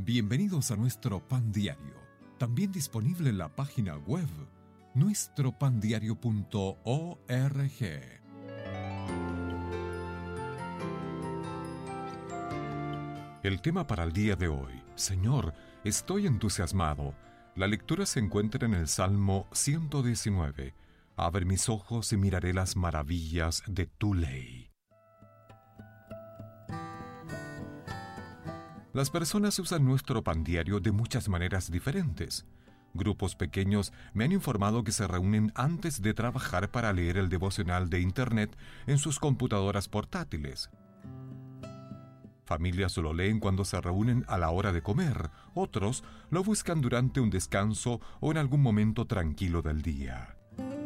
Bienvenidos a nuestro Pan Diario, también disponible en la página web nuestropandiario.org. El tema para el día de hoy: Señor, estoy entusiasmado. La lectura se encuentra en el Salmo 119. Abre mis ojos y miraré las maravillas de tu ley. Las personas usan nuestro Pan Diario de muchas maneras diferentes. Grupos pequeños me han informado que se reúnen antes de trabajar para leer el devocional de Internet en sus computadoras portátiles. Familias lo leen cuando se reúnen a la hora de comer, otros lo buscan durante un descanso o en algún momento tranquilo del día.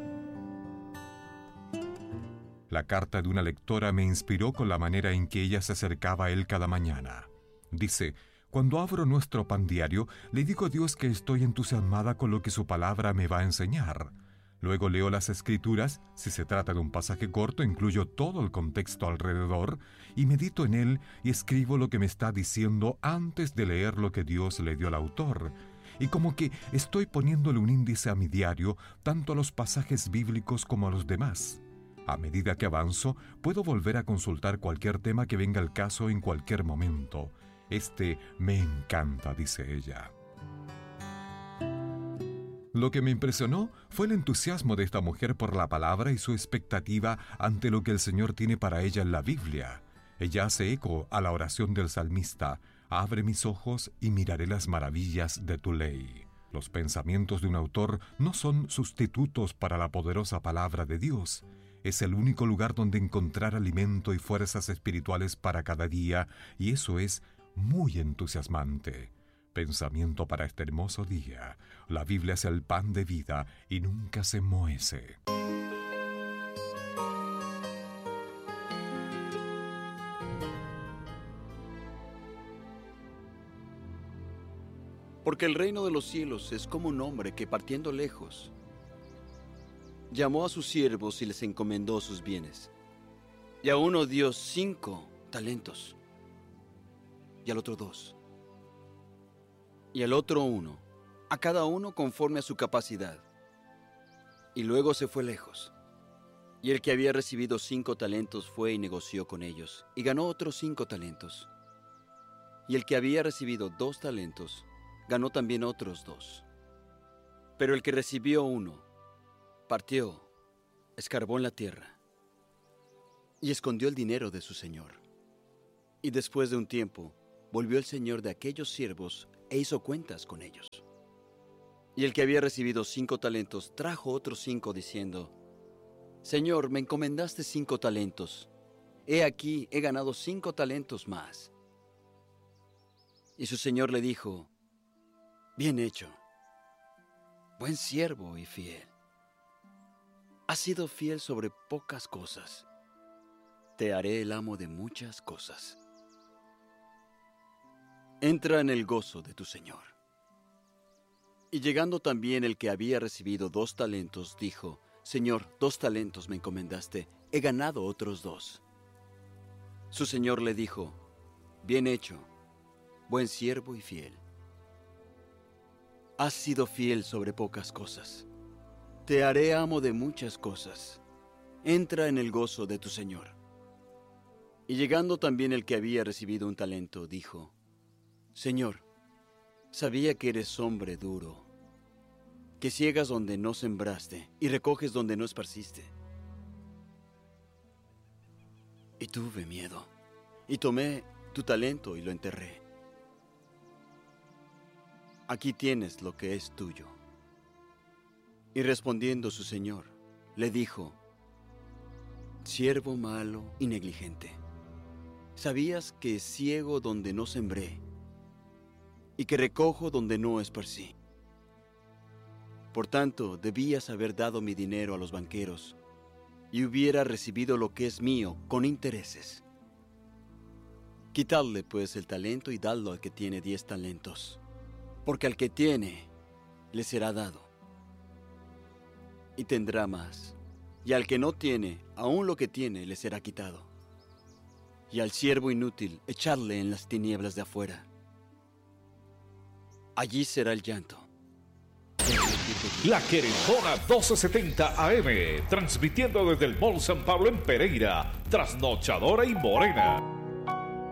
La carta de una lectora me inspiró con la manera en que ella se acercaba a él cada mañana. Dice: cuando abro nuestro Pan Diario, le digo a Dios que estoy entusiasmada con lo que su palabra me va a enseñar. Luego leo las Escrituras. Si se trata de un pasaje corto, incluyo todo el contexto alrededor y medito en él y escribo lo que me está diciendo antes de leer lo que Dios le dio al autor. Y como que estoy poniéndole un índice a mi diario, tanto a los pasajes bíblicos como a los demás. A medida que avanzo, puedo volver a consultar cualquier tema que venga al caso en cualquier momento. Me encanta, dice ella. Lo que me impresionó fue el entusiasmo de esta mujer por la palabra y su expectativa ante lo que el Señor tiene para ella en la Biblia. Ella hace eco a la oración del salmista: abre mis ojos y miraré las maravillas de tu ley. Los pensamientos de un autor no son sustitutos para la poderosa palabra de Dios. Es el único lugar donde encontrar alimento y fuerzas espirituales para cada día, y eso es muy entusiasmante. Pensamiento para este hermoso día: la Biblia es el pan de vida y nunca se enmohece. Porque el reino de los cielos es como un hombre que, partiendo lejos, llamó a sus siervos y les encomendó sus bienes. Y a uno dio 5 talentos, y al otro 2, y al otro 1, a cada uno conforme a su capacidad. Y luego se fue lejos. Y el que había recibido 5 talentos fue y negoció con ellos, y ganó otros 5 talentos. Y el que había recibido 2 talentos, ganó también otros 2. Pero el que recibió 1, partió, escarbó en la tierra, y escondió el dinero de su señor. Y después de un tiempo, volvió el señor de aquellos siervos e hizo cuentas con ellos. Y el que había recibido 5 talentos trajo otros 5, diciendo: Señor, me encomendaste 5 talentos. He aquí, he ganado 5 talentos más. Y su señor le dijo: bien hecho, buen siervo y fiel. Has sido fiel sobre pocas cosas. Te haré el amo de muchas cosas. Entra en el gozo de tu señor. Y llegando también el que había recibido 2 talentos, dijo: Señor, 2 talentos me encomendaste, he ganado otros 2. Su señor le dijo: bien hecho, buen siervo y fiel. Has sido fiel sobre pocas cosas. Te haré amo de muchas cosas. Entra en el gozo de tu señor. Y llegando también el que había recibido 1 talento, dijo: Señor, sabía que eres hombre duro, que ciegas donde no sembraste y recoges donde no esparciste. Y tuve miedo, y tomé tu talento y lo enterré. Aquí tienes lo que es tuyo. Y respondiendo su señor, le dijo: siervo malo y negligente, sabías que ciego donde no sembré, y que recojo donde no esparcí. Por tanto, debías haber dado mi dinero a los banqueros, y hubiera recibido lo que es mío con intereses. Quitadle pues el talento y dadlo al que tiene 10 talentos, porque al que tiene, le será dado, y tendrá más, y al que no tiene, aún lo que tiene le será quitado. Y al siervo inútil, echadle en las tinieblas de afuera. allí será el llanto. La Querendona 1270 AM, transmitiendo desde el Mall San Pablo en Pereira, trasnochadora y morena.